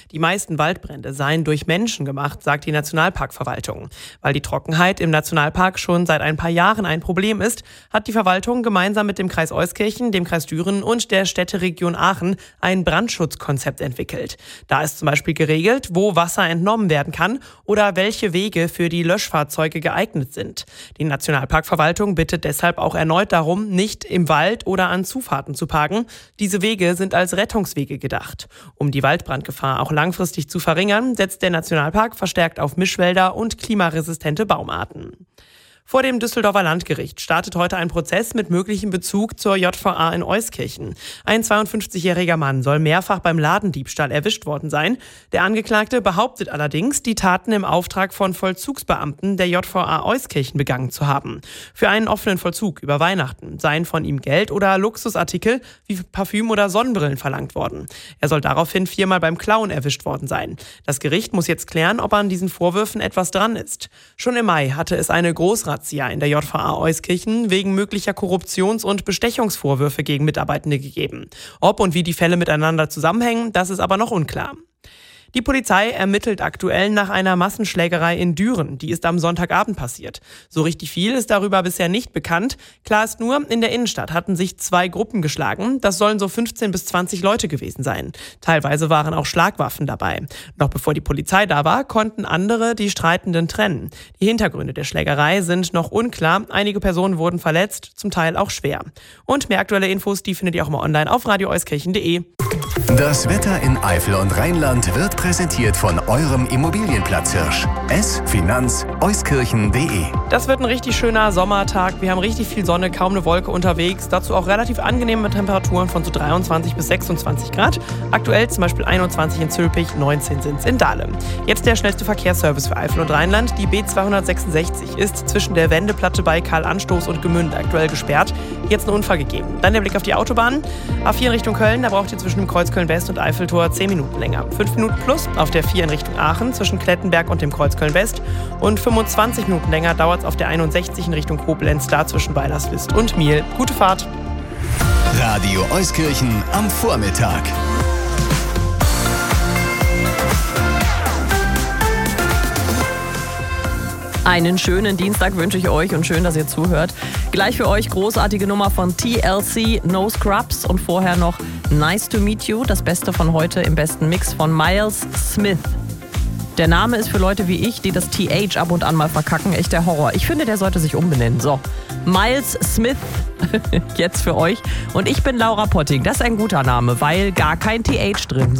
Die meisten Waldbrände seien durch Menschen gemacht, sagt die Nationalparkverwaltung. Weil die Trockenheit im Nationalpark schon seit ein paar Jahren ein Problem ist, hat die Verwaltung gemeinsam mit dem Kreis Euskirchen, dem Kreis Düren und der Städteregion Aachen ein Brandschutzkonzept entwickelt. Da ist zum Beispiel geregelt, wo Wasser entnommen werden kann oder welche Wege für die Löschfahrzeuge geeignet sind. Die Nationalparkverwaltung bittet deshalb auch erneut darum, nicht im Wald oder an Zufahrten zu parken. Diese Wege sind als Rettungswege gedacht. Um die Waldbrandgefahr auch langfristig zu verringern, setzt der Nationalpark verstärkt auf Mischwälder und klimaresistente Baumarten. Vor dem Düsseldorfer Landgericht startet heute ein Prozess mit möglichem Bezug zur JVA in Euskirchen. Ein 52-jähriger Mann soll mehrfach beim Ladendiebstahl erwischt worden sein. Der Angeklagte behauptet allerdings, die Taten im Auftrag von Vollzugsbeamten der JVA Euskirchen begangen zu haben. Für einen offenen Vollzug über Weihnachten seien von ihm Geld oder Luxusartikel wie Parfüm oder Sonnenbrillen verlangt worden. Er soll daraufhin 4-mal beim Klauen erwischt worden sein. Das Gericht muss jetzt klären, ob an diesen Vorwürfen etwas dran ist. Schon im Mai hatte es eine Großrazzia in der JVA Euskirchen wegen möglicher Korruptions- und Bestechungsvorwürfe gegen Mitarbeitende gegeben. Ob und wie die Fälle miteinander zusammenhängen, das ist aber noch unklar. Die Polizei ermittelt aktuell nach einer Massenschlägerei in Düren. Die ist am Sonntagabend passiert. So richtig viel ist darüber bisher nicht bekannt. Klar ist nur, in der Innenstadt hatten sich 2 Gruppen geschlagen. Das sollen so 15 bis 20 Leute gewesen sein. Teilweise waren auch Schlagwaffen dabei. Noch bevor die Polizei da war, konnten andere die Streitenden trennen. Die Hintergründe der Schlägerei sind noch unklar. Einige Personen wurden verletzt, zum Teil auch schwer. Und mehr aktuelle Infos, die findet ihr auch immer online auf radioeuskirchen.de. Das Wetter in Eifel und Rheinland wird präsentiert von eurem Immobilienplatzhirsch. Finanz-euskirchen.de. Das wird ein richtig schöner Sommertag. Wir haben richtig viel Sonne, kaum eine Wolke unterwegs. Dazu auch relativ angenehme Temperaturen von so 23 bis 26 Grad. Aktuell zum Beispiel 21 in Zülpich, 19 sind es in Dahlem. Jetzt der schnellste Verkehrsservice für Eifel und Rheinland. Die B266 ist zwischen der Wendeplatte bei Karl-Anstoß und Gemünde aktuell gesperrt. Jetzt ein Unfall gegeben. Dann der Blick auf die Autobahn. A4 in Richtung Köln, da braucht ihr zwischen dem Kreuz Köln-West und Eiffeltor 10 Minuten länger. 5 Minuten plus auf der 4 in Richtung Aachen zwischen Klettenberg und dem Kreuz Köln-West. Und 25 Minuten länger dauert es auf der 61 in Richtung Koblenz, da zwischen Weilerswist und Miel. Gute Fahrt! Radio Euskirchen am Vormittag. Einen schönen Dienstag wünsche ich euch und schön, dass ihr zuhört. Gleich für euch großartige Nummer von TLC, No Scrubs und vorher noch Nice to Meet You, das Beste von heute im besten Mix von Miles Smith. Der Name ist für Leute wie ich, die das TH ab und an mal verkacken, echt der Horror. Ich finde, der sollte sich umbenennen. So, Miles Smith jetzt für euch und ich bin Laura Potting. Das ist ein guter Name, weil gar kein TH drin.